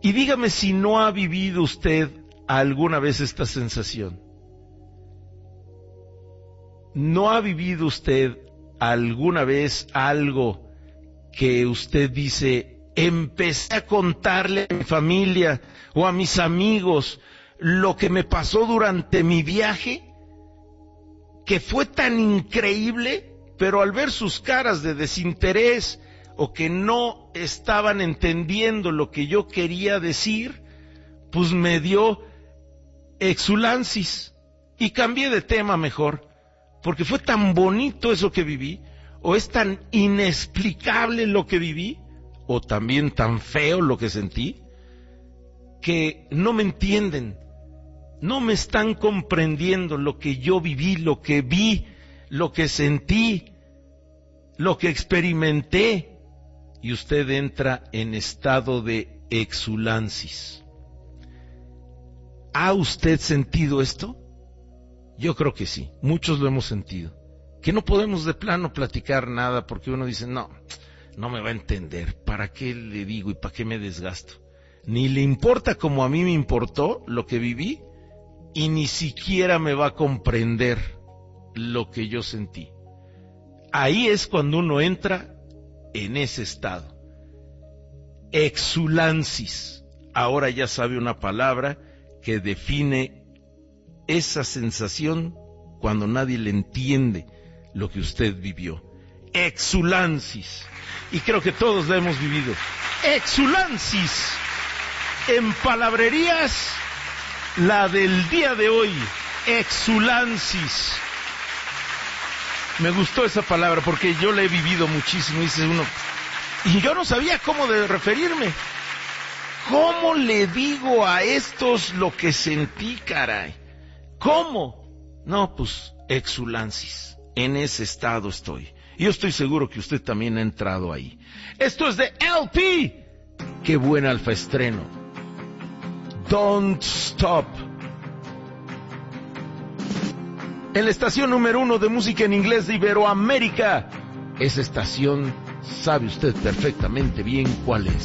Y dígame si no ha vivido usted alguna vez esta sensación. ¿No ha vivido usted alguna vez algo que usted dice, empecé a contarle a mi familia o a mis amigos lo que me pasó durante mi viaje, que fue tan increíble, pero al ver sus caras de desinterés o que no estaban entendiendo lo que yo quería decir, pues me dio exulansis y cambié de tema mejor, porque fue tan bonito eso que viví, o es tan inexplicable lo que viví, o también tan feo lo que sentí, que no me entienden, no me están comprendiendo lo que yo viví, lo que vi, lo que sentí, lo que experimenté, y usted entra en estado de exulansis. ¿Ha usted sentido esto? Yo creo que sí, muchos lo hemos sentido. Que no podemos de plano platicar nada porque uno dice, no me va a entender, ¿para qué le digo y para qué me desgasto? Ni le importa como a mí me importó lo que viví y ni siquiera me va a comprender lo que yo sentí. Ahí es cuando uno entra en ese estado. Exulansis. Ahora ya sabe una palabra que define esa sensación cuando nadie le entiende lo que usted vivió. Exulansis. Y creo que todos la hemos vivido. Exulansis. En palabrerías, la del día de hoy. Exulansis. Me gustó esa palabra porque yo la he vivido muchísimo, dice uno. Y yo no sabía cómo de referirme. ¿Cómo le digo a estos lo que sentí, caray? ¿Cómo? No, pues, exulansis. En ese estado estoy. Yo estoy seguro que usted también ha entrado ahí. Esto es de LP. Qué buen alfa estreno. Don't Stop. En la estación número 1 de música en inglés de Iberoamérica. Esa estación sabe usted perfectamente bien cuál es.